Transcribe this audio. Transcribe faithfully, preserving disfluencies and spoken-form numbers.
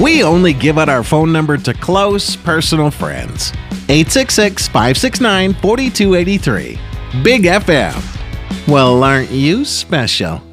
We only give out our phone number to close, personal friends. eight six six, five six nine, four two eight three. Big F M. Well, aren't you special?